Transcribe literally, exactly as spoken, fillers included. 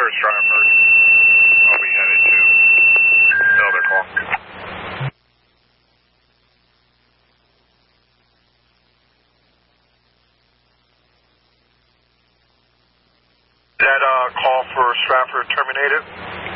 Stratford. I'll be headed to another call. That uh, call for Stratford terminated?